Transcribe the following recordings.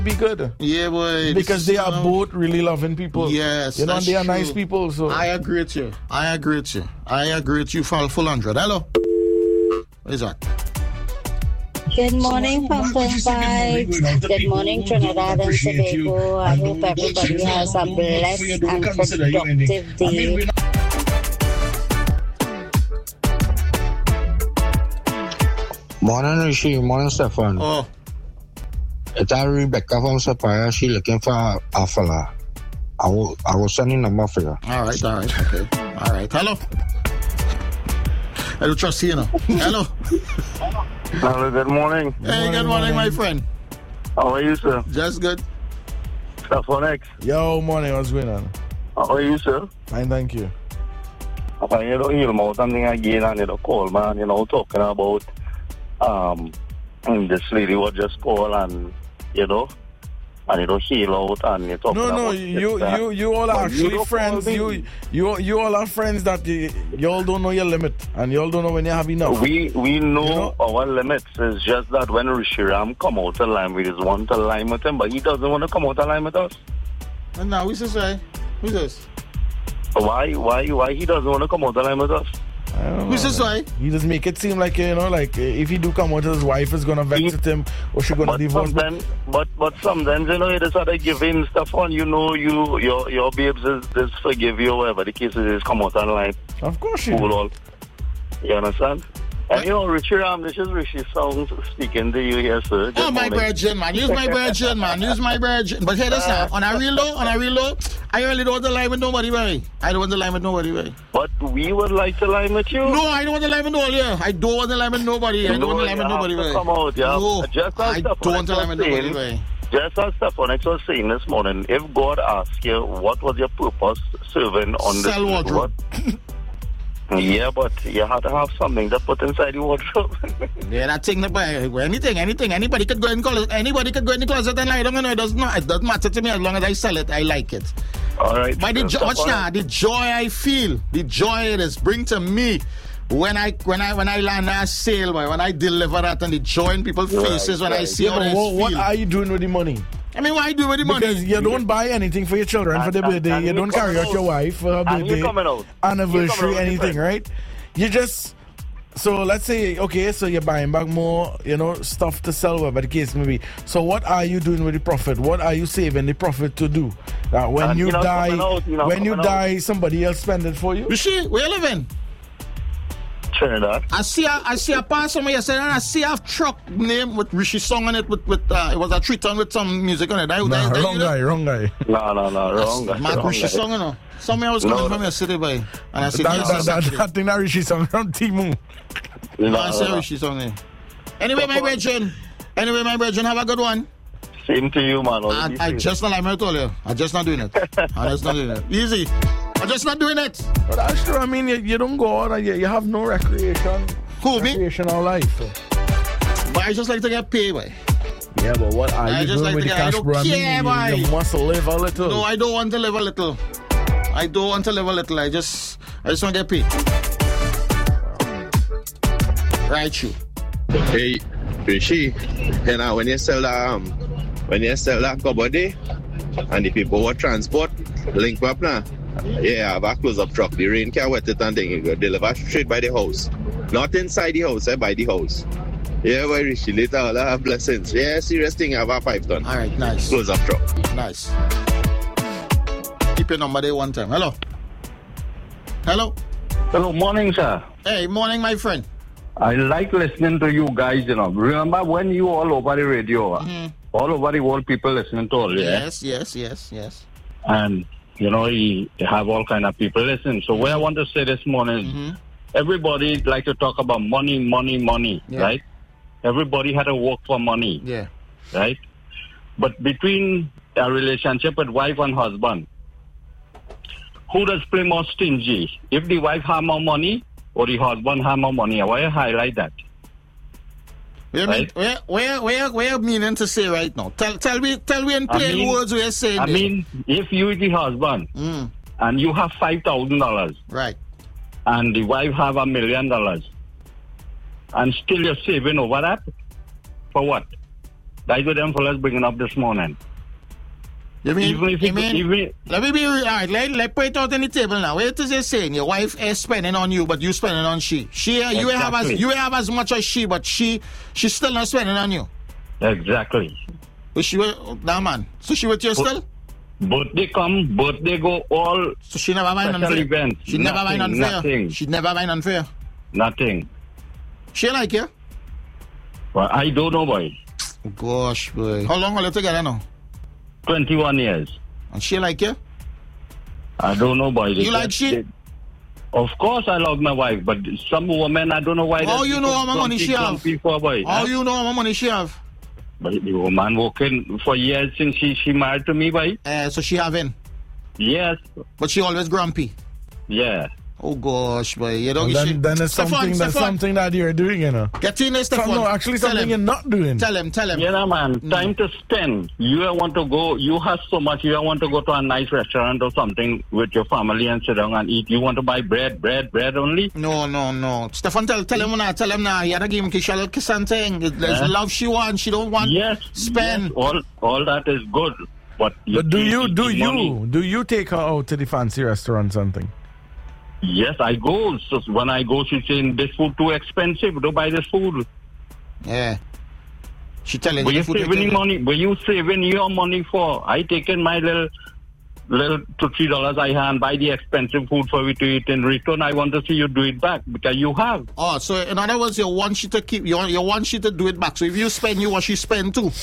be good. Yeah, boy. Because they are both really loving people. Yes, you know, that's they are true. nice people. So I agree with you. I agree with you for full 100. Hello. What is that? Good morning, Pumpkin Vibes. Good morning, Trinidad and Tobago. I hope everybody has a blessed and productive day. Morning, Rishi. Morning, Stefan. Oh. It's Rebecca from Sapphire. She looking for a fella. I will send you a number for you. All right. Okay. All right. Hello. I don't trust you now. Hello. Hello, good morning. Hey, good morning, my friend. How are you, sir? Just good. Stefan X. Yo, morning. What's going on? How are you, sir? Fine, thank you. You don't hear about something again and you call, man, talking about this lady was just call and heal out and you talk about No, you all are actually friends. You all are friends that you all don't know your limit and you all don't know when you have enough. We know our limits. It's just that when Rishiram come out of line, we just want to line with him, but he doesn't want to come out of line with us. And now, who's this guy? Who's this? Why he doesn't want to come out of line with us? I don't know. Who's this guy? He just make it seem like, if he do come out, his wife is going to vex with him or she's going to divorce him. But sometimes, you just have to give him stuff on, your babes is forgive you, whatever the case is, come out online. Of course she all. You understand? And Richie Ram, this is Richie Sounds speaking to you here, sir. Oh, my virgin, man. Use my virgin, man. Use my virgin. But hear this now. On a real low, I really don't want to lie with nobody, right? I don't want to lie with nobody, right? But we would like to lie with you. No, I don't want to lie with nobody. I don't want to lie with nobody. I don't want to lie with nobody, right? Come out, yeah. No, I don't want to lie with nobody, right? Just as Stefan X was saying this morning, if God asked you what was your purpose serving on this wardrobe. Yeah, but you had to have something to put inside your wardrobe. Yeah, that thing, anything. Anybody could go in the closet and lie down. It doesn't matter to me as long as I sell it. I like it. All right. But the joy I feel, the joy it is bring to me when I land a sale, when I deliver that and the joy in people's faces when I see how they feel. What are you doing with the money? I mean, what are you doing with the money? Because you don't buy anything for your children for their birthday. You don't carry out your wife for her birthday, anniversary, anything, right? You just... So let's say, okay, so you're buying back more, stuff to sell, whatever the case may be. So what are you doing with the profit? What are you saving the profit to do? That when you die, somebody else spend it for you? Rishi, where you living? Trinidad. I see a pass somewhere yesterday and I see a truck name with Rishi song on it with it was a 3-ton with some music on it. Wrong guy. No, wrong guy. Mark Rishi song, Somewhere I was coming from yesterday, boy. And I said, that thing that Rishi song from Timu. I said Rishi song there. Anyway, my brethren, have a good one. Same to you, man. I just not like I told you. I'm just not doing it. Easy. I'm just not doing it. But that's true. I mean, you don't go out and you have no recreation. Recreational life. But I just like to get paid, boy. Yeah, but what are you doing with the cash, bro? I mean, you must live a little. No, I don't want to live a little. I just want to get paid. Right, you. Hey, Rishi, when you sell that cupboard day, and the people who transport, link up now. Yeah, have a close-up truck. The rain can wet it and then you go deliver straight by the house. Not inside the house, by the house. Yeah, boy, Rishi, later I'll have blessings. Yeah, serious thing, have a 5-ton. All right, nice. Close-up truck. Nice. Keep your number there one time. Hello. Hello, morning, sir. Hey, morning, my friend. I like listening to you guys, Remember when you all over the radio? All over the world, people listening to all, yeah? Yes. And... you have all kind of people listening. So what I want to say this morning is everybody like to talk about money, yeah. Right? Everybody had to work for money. Yeah. Right? But between a relationship with wife and husband, who does play more stingy? If the wife have more money or the husband have more money? Why I highlight that? Where you meaning to say right now? Tell me in plain words what you're saying. I mean, if you the husband and you have $5,000, right, and the wife have $1 million, and still you're saving over that, for what? That's what them fellas bringing up this morning. Let me be real. All right, let's put it out on the table now. What is it saying? Your wife is spending on you, but you spending on she. You have as much as she, but she's still not spending on you. Exactly. But man. So she with you still? Birthday come, birthday go, all. So she never buying unfair. Events. She never buying unfair. Nothing. She never buying unfair. Nothing. She like you? Well, I don't know, boy. Gosh, boy. How long are you together now? 21 years. And she like you? I don't know, boy. You like she? Of course I love my wife, but some women, I don't know why. How you know how much money she have? How you know how much money she have? But the woman working for years since she married to me, boy. So she having? Yes. But she always grumpy? Yeah. Oh gosh, boy. You don't then it's something that you're doing, you know. Get in there, Stefan. No, actually something you're not doing. Tell him. Yeah, man. Time to spend. You want to go, you have so much, you want to go to a nice restaurant or something with your family and sit down and eat. You want to buy bread only? No. Stefan, tell him now. You have to give him Kishal something. There's love she wants. She don't want spend. Yes, all that is good. But do you take her out to the fancy restaurant something? Yes, I go. So when I go, she's saying this food too expensive. Don't buy this food. Yeah. She telling you food saving money. But you saving your money for? I taken my little $2 to $3 I have and buy the expensive food for you to eat. In return, I want to see you do it back because you have. Oh, so in other words, you want she to keep. You want she to do it back. So if you spend, you want she spend too.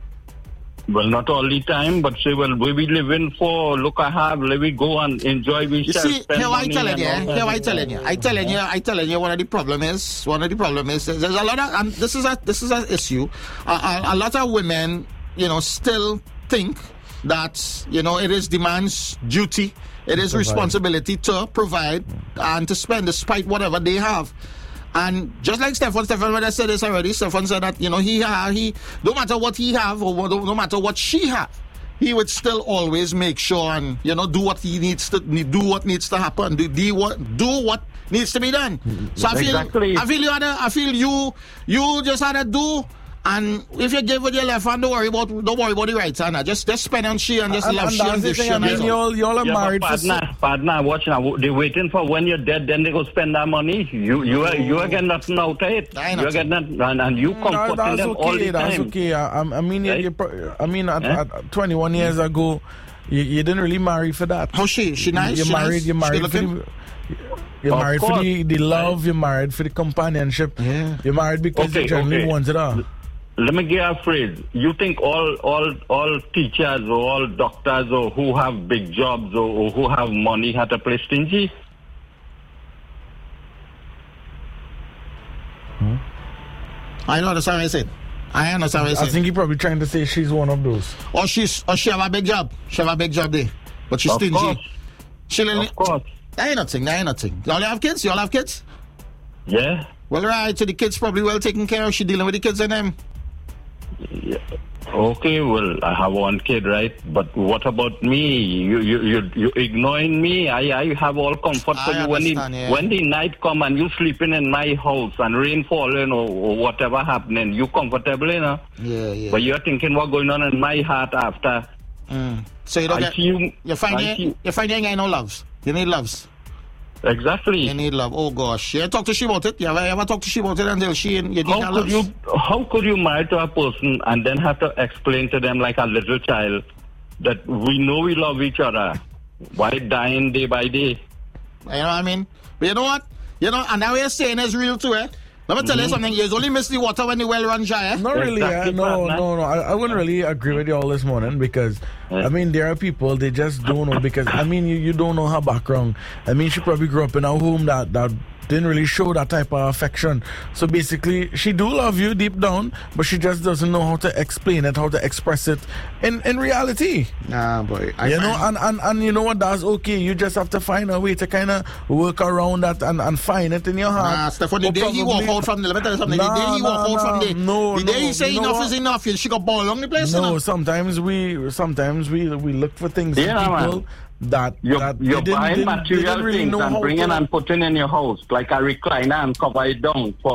Well, not all the time, but say, well, we be living for, look, let me go and enjoy. You see, here I telling you, I telling you, one of the problem is, there's a lot of, and this is an issue. A lot of women, still think that, it is the man's duty, it is responsibility to provide and to spend despite whatever they have. And just like Stefan when I said this already, Stefan said that, he no matter what he have or no matter what she have, he would still always make sure and, do what he needs to do, what needs to happen, do what needs to be done. So I feel you just had to do. And if you give with your left hand, don't worry about the right hand. Just spend on she and just love she and give she. I mean, y'all are married. Partner, watch now. They're waiting for when you're dead, then they go spend that money. You are getting nothing out of it. You are getting nothing, and you comforting them all the time. That's okay. I mean, at 21 years ago, you didn't really marry for that. How she nice? You married for you're married for the love. You're married for the companionship. Yeah. You're married because you generally wanted her. Let me give you a phrase. You think all teachers or all doctors or who have big jobs or who have money have to play stingy? I know that's what I said. I think you're probably trying to say she's one of those. Or she have a big job. She have a big job there. But she's stingy. Of course. That ain't nothing. Y'all have kids? Yeah. Well, right. So the kids probably well taken care of. She dealing with the kids and them. Yeah. Okay, well, I have one kid, right? But what about me? You ignoring me? I have all comfort for you. When the night come and you sleeping in my house and rain falling or whatever happening, you comfortable, Yeah. But you're thinking what going on in my heart after. So you don't you find you ain't no loves. You need loves. Exactly. You need love. Oh gosh. You talk to she about it? You ever talk to she about it until she and you need How could you marry to a person and then have to explain to them like a little child that we know we love each other? Why dying day by day? You know what I mean? But you know what? And now you're saying is real too, eh? Let me tell you something. You only miss the water when the well runs dry, eh? Not really. No. I wouldn't really agree with you all this morning because, I mean, there are people, they just don't know because, I mean, you don't know her background. I mean, she probably grew up in a home that didn't really show that type of affection. So basically, she do love you deep down, but she just doesn't know how to explain it, how to express it in reality. Nah, boy. And you know what? That's okay. You just have to find a way to kind of work around that and find it in your heart. Nah, Stefan, the day he walk out from let me tell you something. The day he walk out from the day he say enough is enough, she got ball along the place. No, sometimes we look for things in people that you're buying material things and bringing and putting in your house like a recliner and cover it down for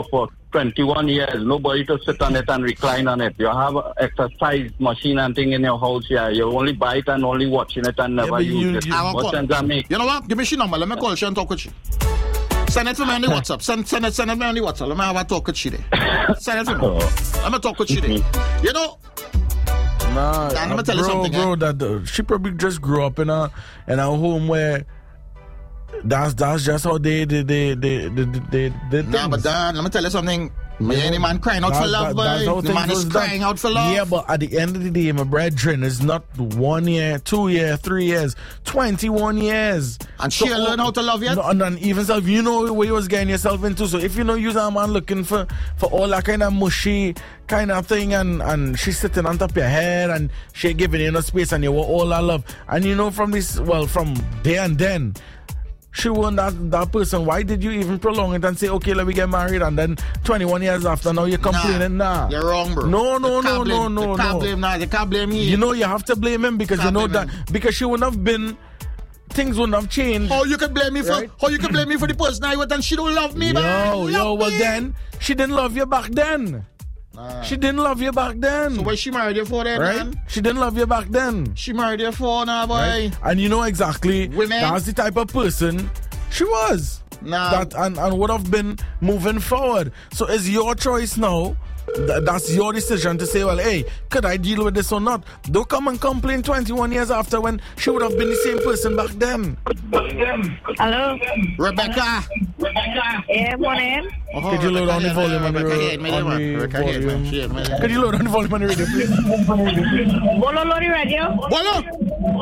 21 years, nobody to sit on it and recline on it. You have an exercise machine and thing in your house, yeah. You only buy it and only watching it and never use it. What sense that make? You know what? Give me your number. Let me call you and talk with you. Send it to me on the WhatsApp. Send it me on the WhatsApp. Let me have a talk with you there. Send it to me. Let me talk with you there. You know? Nah, let me tell you something. Bro, that she probably just grew up in a home where that's just how they Nah, but Dan, let me tell you something. Any man crying out for love, boy. The man is crying out for love. Yeah, but at the end of the day, my brethren, it's not 1 year, 2 years, 3 years, 21 years. And she learn how to love yet? No, and even self, you know what you was getting yourself into. So if you know you're a man looking for all that kind of mushy kind of thing, and she's sitting on top of your head, and she giving you no space, and you want all that love. And you know from there and then, she wasn't that person. Why did you even prolong it and say, okay, let me get married, and then 21 years after, now you're complaining? Nah. You're wrong, bro. No. You can't blame now. You can't blame me. You know, you have to blame him because you know that because she wouldn't have been, things wouldn't have changed. How you can blame me for? Right? How you can blame me for the person I was and she don't love me, man? Well then she didn't love you back then. She didn't love you back then. So why she married you for then, right? Man? She didn't love you back then. She married you for now, boy. Right? And you know exactly that's the type of person she was. That and would have been moving forward. So it's your choice now. That's your decision to say, well, hey, could I deal with this or not? Don't come and complain 21 years after when she would have been the same person back then. Hello? Rebecca. Yeah, morning. Could you load on the volume on the volume? Could you load on the volume on the radio, please? Bolo load the radio. Bolo!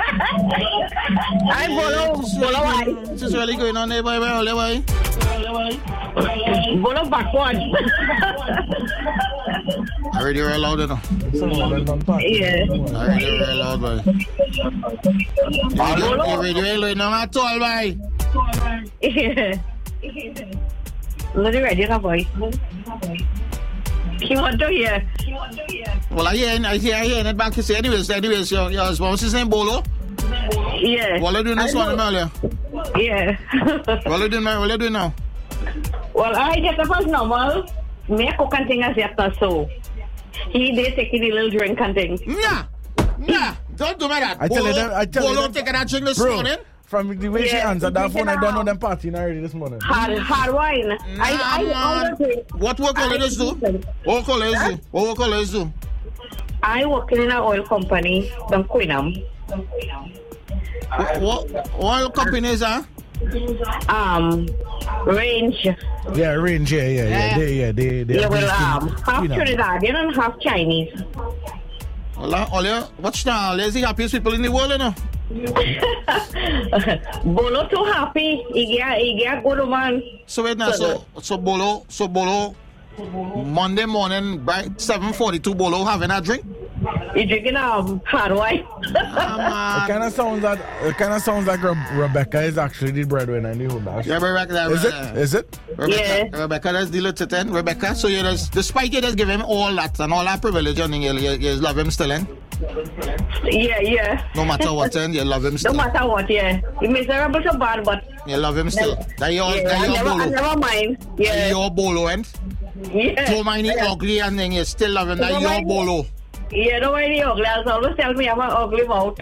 Hi, Bolo. Bolo, why? This is really going on there, boy. Bolo backward. I radio very loud enough. Yeah. I radio very loud, boy. You radio very loud enough at all, boy. Yeah. Load the radio, boy. She want to hear. Well, I hear it back to say anyways, your husband, what's his name, Bolo? Yeah. What are you doing this morning, earlier? Yeah. What are you doing now? Well, I get up as normal. Me a cook and thing as yet, so he did take a little drink and thing. Nah, don't do me that. I tell you that. Bolo taking that drink this morning. From the way she answered that phone, I don't know them partying already this morning. Hard wine. What work colors do? What colors do? I work in an oil company, from Queenham. What oil company is that? Range. Yeah, Range. Yeah. They half Trinidadian and half Chinese. What's now? There's the happiest people in the world, you know. Bolo too happy. He get good man. So wait now, so Bolo Monday morning by 7:42 Bolo having a drink? He drinking hard wine. It kind of sounds like Rebecca is actually the breadwinner in the home. Yeah, Rebecca. Is it? Rebecca, yeah. Rebecca does deal with it then. Rebecca, so you just, despite you just give him all that and all that privilege, and you love him still, eh? Yeah. No matter what, you love him still. No matter what, yeah. He's miserable so bad, but you love him still. I never mind. Yeah. Your Bolo, and yeah. Don't mind the ugly, and then you still love him. That's your Bolo. Yeah, don't mind the ugly. I always tell me I'm an ugly mouth.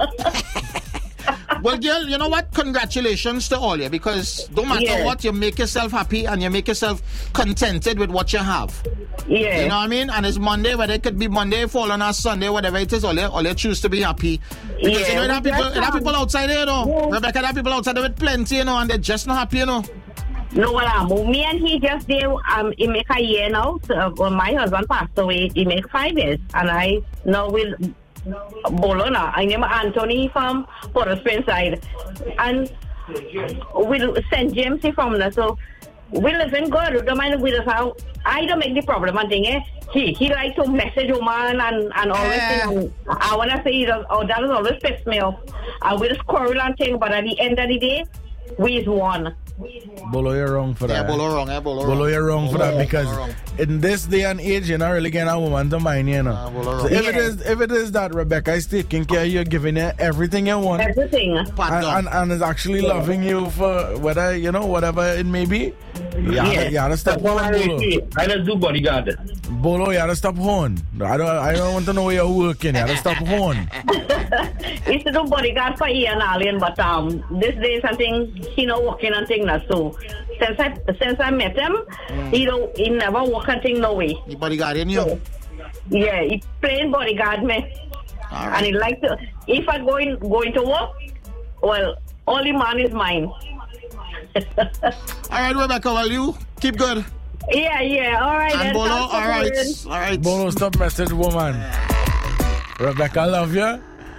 Well, girl, you know what? Congratulations to all you, because no matter what, you make yourself happy and you make yourself contented with what you have. Yeah. You know what I mean? And it's Monday, whether it could be Monday, fall on a Sunday, whatever it is, all you choose to be happy. Because you know, there are people outside there, you know. Yeah. Rebecca, there are people outside there with plenty, you know, and they're just not happy, you know. No, me and he just did, he make a year now. So, when my husband passed away, he make 5 years. And I now will Bolo now. I name Anthony from Port of Spain side. And we'll St. James from there. So we live in good. Don't mind with us how I don't make the problem and thing, eh? He like to message woman and always thing. I wanna say that always piss me off. I will quarrel and thing, but at the end of the day, we won. Bolo, you're wrong for that. Yeah, Bolo wrong. Bolo, you're wrong for that because in this day and age, you're not really getting a woman to mind, you know. So if it is that Rebecca is taking care of you, giving you everything you want, everything, and is actually loving you for whether whatever it may be, you gotta stop horn, Bolo. I don't do bodyguard. Bolo, you gotta stop horn. I don't want to know where you're working. You gotta stop horn. He used to do bodyguard for Ian Allen, but this day something he not working on things. So since I met him, he never work on things no way. He bodyguarding you? So, yeah, he plain bodyguard me. Right. And he like to. If I going to work, well, only man is mine. All right, Rebecca, well, you keep good. Yeah, all right. And Bolo, all right. Bolo, stop message woman. Rebecca, I love you.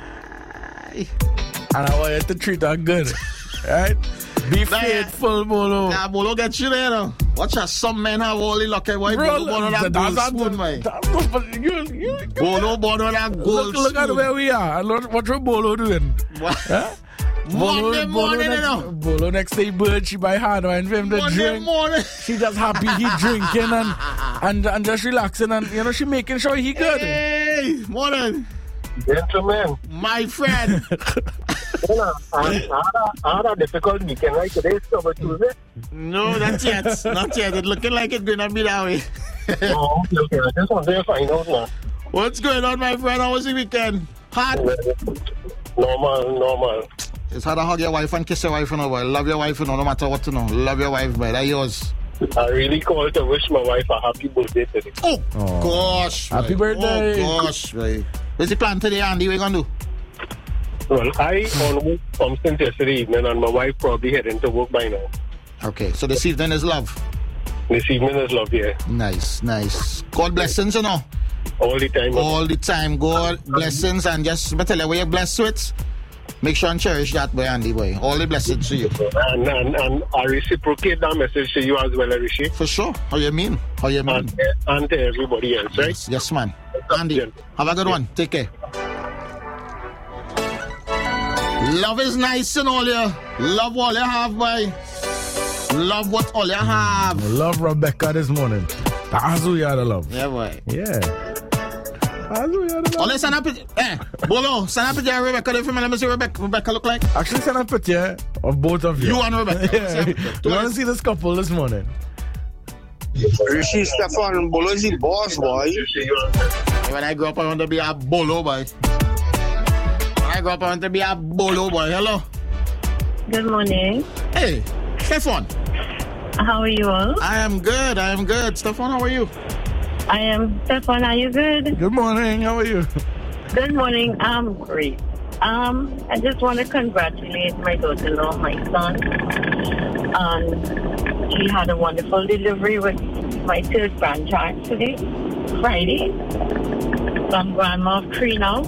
And I want you to treat her good. Right? Be faithful, Bolo. Yeah, Bolo get you there, though. Watch out, some men have only lucky wife. Bolo born on that gold spoon, man. Bolo born on that gold spoon. Look at where we are. And what Bolo doing? What? Huh? Monday morning, Bolo next day bird, she buy hard wine for him to drink. Morning. She just happy he drinking and just relaxing and she making sure he good. Hey, morning. Gentlemen. My friend. I had a difficult weekend, right? Today is Super Tuesday. No, not yet. Not yet. It's looking like it's going to be that way. Okay. I just wanted to find out now. What's going on, my friend? How was the weekend? Hot? Normal. It's hard to hug your wife and kiss your wife, boy. Love your wife, no matter what, Love your wife, boy. That's yours. I really called to wish my wife a happy birthday today. Oh. Gosh. Happy birthday. Oh, gosh, boy. What's the plan today, Andy? What are you going to do? Well, I on work from since yesterday evening, and my wife probably heading to work by now. Okay, so this evening is love. This evening is love, yeah. Nice. God blessings, All the time. All the time. God blessings, and just tell you what you're blessed with. Make sure and cherish that, boy, Andy, boy. All the blessings to you. And I reciprocate that message to you as well, Rishi. For sure. How you mean? And to everybody else, right? Yes, man. Andy, have a good one. Take care. Love is nice and all you. Love all you have, boy. Love what all you have. Love Rebecca this morning. That's who you had to love. Yeah, boy. Yeah. Let's send a picture. Bolo, send a picture of Rebecca. Let me see what Rebecca look like. Actually, send a picture of both of you. You and Rebecca. Yeah. We want to see this couple this morning. Rishi Stefan, Bolo is the boss, boy. When I grew up, I wanted to be a Bolo, boy. Hello. Good morning. Hey, Stefan. How are you all? I am good. Stefan, how are you? I am Stefan. Are you good? Good morning. How are you? Good morning. I'm great. I just want to congratulate my daughter-in-law, my son. He had a wonderful delivery with my third grandchild today, Friday. So I'm grandma of 3 now.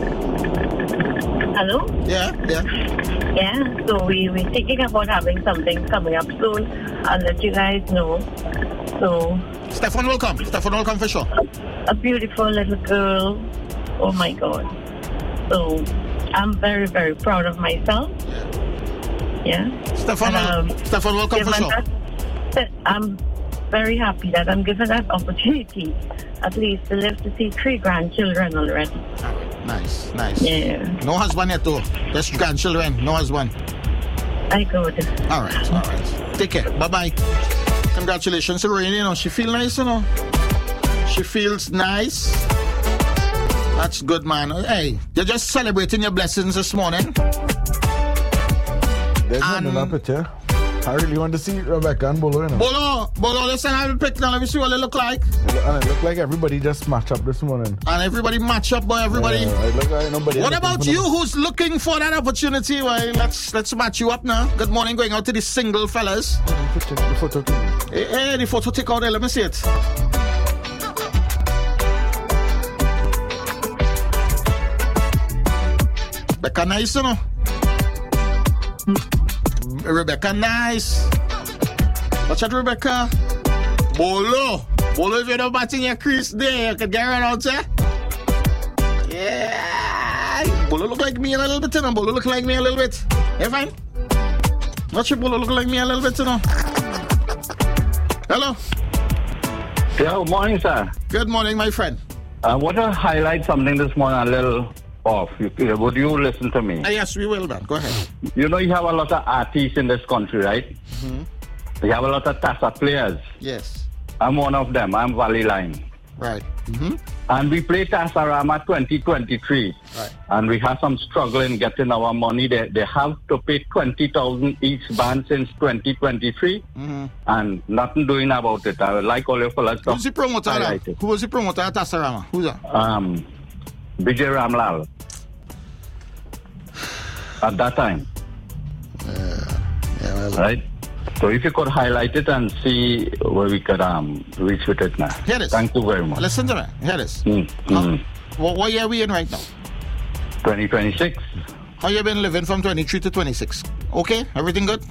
Hello? Yeah. Yeah, so we're thinking about having something coming up soon. I'll let you guys know. So Stefan will come for sure. A beautiful little girl. Oh my God. So I'm very, very proud of myself. Yeah. Stefan will come for sure. I'm very happy that I'm given that opportunity, at least to live to see 3 grandchildren already. Nice. Yeah. No husband yet, though. Just grandchildren. No husband. I go to. All right. Take care. Bye-bye. Congratulations to Rainy. She feels nice, She feels nice. That's good, man. Hey, you're just celebrating your blessings this morning. There's another picture. I really want to see Rebecca and Bolo, Bolo, listen, I have a picture. Let me see what they look like. And it look like everybody just match up this morning. And everybody match up, boy, everybody. It look like nobody. What about you who's looking for that opportunity? Well, let's match you up now. Good morning, going out to the single fellas. The photo. Hey, the photo take out there. Let me see it. Rebecca nice, Rebecca nice. Watch out, Rebecca. Bolo, if you're not batting your crease there, you can get right out there. Yeah. Bolo look like me a little bit, Bolo look like me a little bit. You fine? Not your Bolo look like me a little bit, you know. Hello. Yeah, good morning, sir. Good morning, my friend. I want to highlight something this morning a little off. Would you listen to me? Yes, we will, man. Go ahead. You know, you have a lot of artists in this country, right? Mm-hmm. You have a lot of TASA players. Yes. I'm one of them. I'm Valley Line. Right. Mm-hmm. And we play Tasarama 2023. Right. And we have some struggle in getting our money. They have to pay 20,000 each band since 2023. Mm-hmm. And nothing doing about it. I would like all your fellas to Who's the promoter? Who was the promoter at Tasarama? Who's that? Vijay Ramlal. At that time. Right? So if you could highlight it and see where we could reach with it now. Here it is. Thank you very much. Listen to me. Here it is. What year are we in right now? 2026. How you been living from 23 to 26? Okay? Everything good?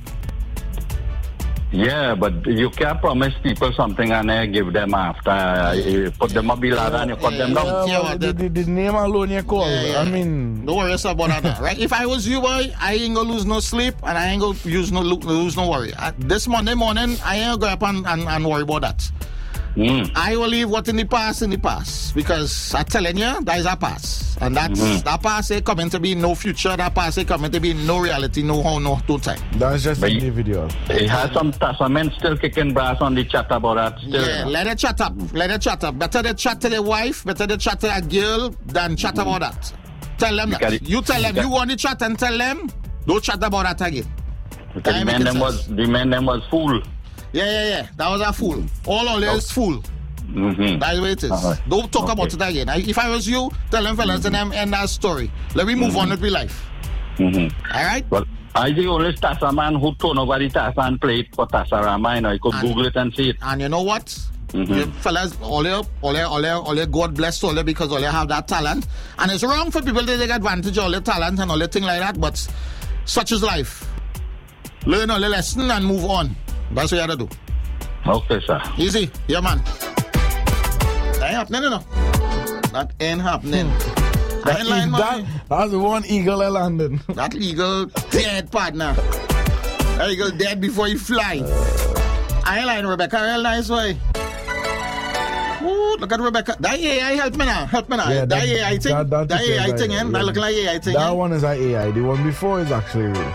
Yeah, but you can't promise people something and give them after. You put them up below and you put them down. The name alone you call. I mean... Don't worry about that, right? If I was you, boy, I ain't gonna lose no sleep and I ain't gonna lose no worry. This Monday morning, I ain't gonna go up and worry about that. I will leave what in the past because I'm telling you, that is a past. And that past ain't coming to be no future, that past ain't coming to be no reality, no time. That's just individual. It has some men still kicking brass on the chat about that. Still, yeah, let it chat up. Better they chat to the wife, better they chat to a girl than chat about that. Tell them that. You tell them, you want to chat and tell them, don't chat about that again. The man was fool. Yeah. That was a fool. All is fool. Mm-hmm. That's what it is. Right. Don't talk about it again. If I was you, tell them fellas and them end that story. Let me move on with my life. All right? Well, I the only Tasa man who turned over the Tasa and played for Tasarama. You know, you could Google it and see it. And you know what? You fellas, all God bless all because all you have that talent. And it's wrong for people to take advantage of all your talent and all your thing like that, but such is life. Learn all the lesson and move on. That's what you have to do. Okay, sir. Easy. Yeah, man. That ain't happening, no. That ain't happening. That's the one eagle I landed. That eagle dead, partner. That eagle dead before he fly. I ain't lying, Rebecca. Real nice way. Ooh, look at Rebecca. That AI help me now. Yeah, that AI thing. That AI thing, yeah. That look like AI thing. That one is an AI. The one before is actually real.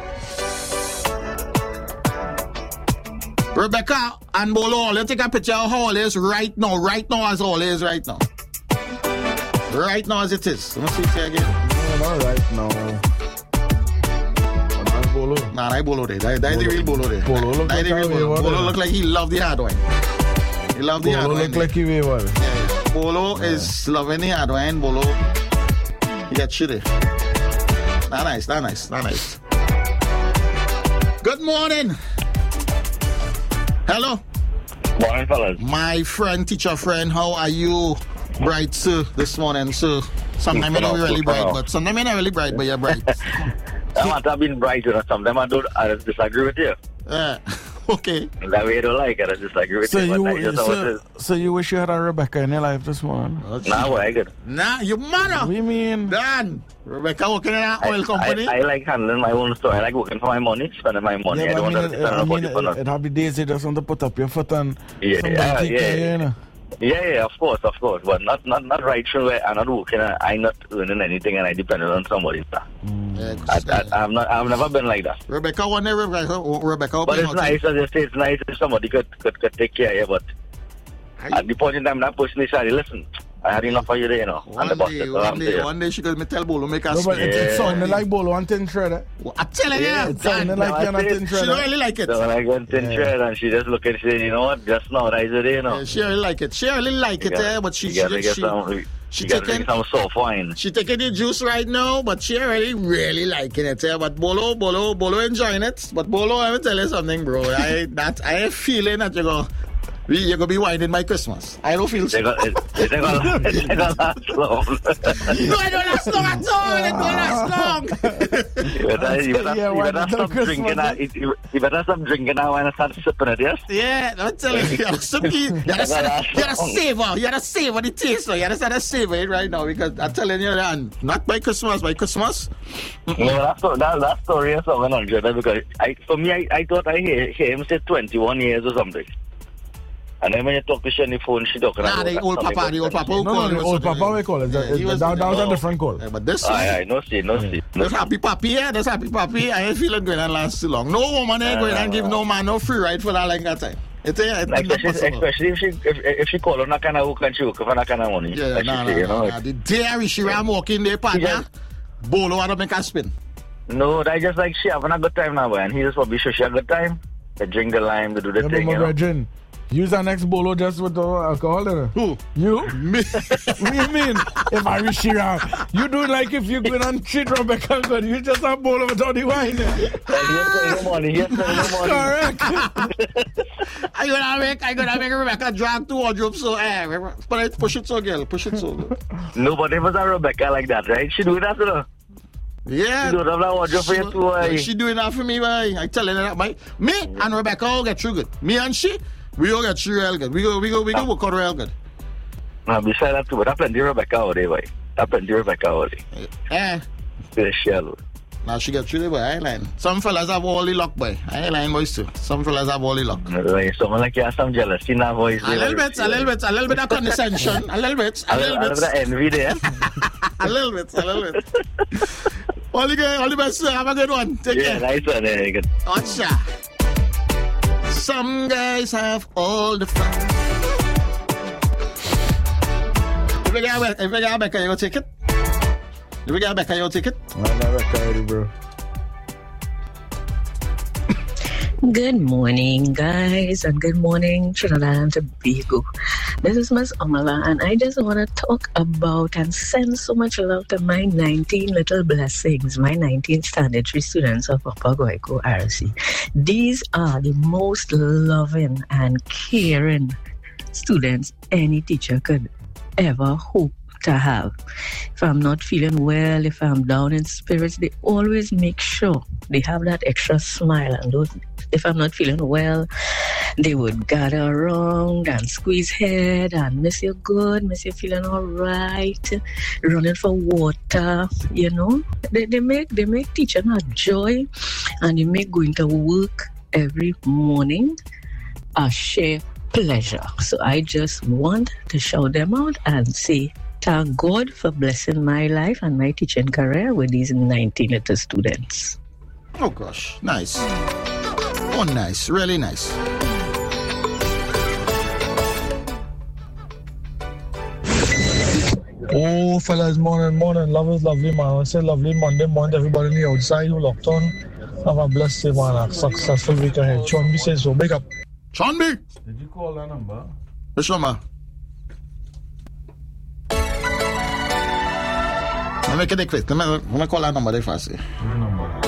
Rebecca and Bolo, let's take a picture of how all is right now as all is right now. Right now as it is. Let me see it again. No, not right now. That's Bolo. Nah, that Bolo there. That is the real Bolo there. Bolo look like Bolo look like he love the hard wine. He love the hard wine. Bolo look like he wayward. Yeah. Bolo is loving the hard wine. Bolo, he got shitty. Not nice. Good morning. Hello. Morning, fellas. My friend, teacher friend, how are you? Bright, sir, this morning, sir. Sometimes you're not really bright, but sometimes you're not really bright, but you're bright. I might have been bright, sometimes I disagree with you. Okay. That way you don't like it, I disagree with you. So you wish you had a Rebecca in your life this morning? Nah, what I get? Nah, you mother. What do you mean? Dan, Rebecca working in an oil company. I like handling my own store. I like working for my money, spending my money. Yeah, I don't want to spend on body for nothing. It have the days you just want to put up your foot and somebody take care, you know? Yeah, of course, but not right through where I'm not working, I'm not earning anything, and I depend on somebody's stuff. I've never been like that. Rebecca, but it's nice, as I say, it's nice if somebody could take care of you, but at the point in time, that person is saying, listen, I had enough of you there, you know. One day she could me tell Bolo make us. No, but it's sounding like Bolo on Tin Shredder. I'm telling you, it's sounding like you're not Tin Shredder. She don't really like it. So when I go Tin Shredder and she just look and say, you know what, just now, right there, you know. Yeah, she really like it. But she taking some soft wine. She taking the juice right now, but she really liking it. But Bolo enjoying it. But Bolo, I will tell you something, bro. I have feeling that You're going to be whining by Christmas. I don't feel so. It's gonna last long. No, I don't last long at all. It don't last long. You better stop drinking now and start sipping it, yes? Yeah, I'm telling you. You gotta savor. You gotta savor the taste. You gotta start to savor it right now because I'm telling you, not by Christmas. By Christmas. No, that story is 700 because for me, I thought I hear him say 21 years or something. And then when you talk to she on the phone, she talking about... the old papa. No, the old papa we call it. That was a different call. Yeah, but this... no see. There's happy papi, yeah. There's happy papi. I ain't feeling going to last too long. No woman ain't going to give no man no free ride for that like that time. Especially if she call on that kind of hook and she hook for that kind of money. Yeah, the day she ran walking there, partner, Bolo want to make a spin. No, I just like she having a good time now, boy. And he just probably show she a good time. They drink the lime, they do the thing, you know. Use our next bolo just with the alcohol. Who? You? Me? What do you mean? If I reach around, you do like if you go and treat Rebecca good. You just have bolo without the wine. Yes, money. Correct. I gonna make Rebecca drag to wardrobe so push it so girl. No, but it was a Rebecca like that, right? She do that, you know. Yeah. She do that wardrobe for you too. She doing that for me, boy. I telling her that, boy. Me and Rebecca all get through good. Me and she. We all get through real good. We go work out real good. Now, besides that too, but I plenty Rebecca over there, boy. Eh. The shell. Now she get through the boy. I ain't lying. Some fellas have all the luck, boy. I ain't lying, boys too. Some fellas have all the luck. Someone like you have some jealousy in that voice. A little bit of condescension. A little bit of envy there. a little bit. All the best, sir. Have a good one. Take care. Yeah, nice one. Good. Ocha. Some guys have all the fun. If we get back, you go take it. I'm not back already, bro. Good morning, guys, and good morning, Trinidad and Tobago. This is Miss Amala, and I just want to talk about and send so much love to my 19 little blessings, my 19 standard 3 students of Upper Goiko RC. These are the most loving and caring students any teacher could ever hope to have. If I'm not feeling well, if I'm down in spirits, they always make sure they have that extra smile. And if I'm not feeling well, they would gather around and squeeze head and miss you good, miss you feeling all right, running for water, you know. They make teaching a joy, and they make going to work every morning a sheer pleasure. So I just want to shout them out and say, thank God for blessing my life and my teaching career with these 19 little students. Oh gosh, nice. Oh, nice, really nice. Oh, fellas, morning. Love is lovely, man. I say lovely Monday morning. Everybody on the outside who locked on. Have a blessed day, man. A successful week ahead. Sean B says so. Big up. Sean B. Did you call that number? Which number? Let me make it quick. I'm going to call that number there first.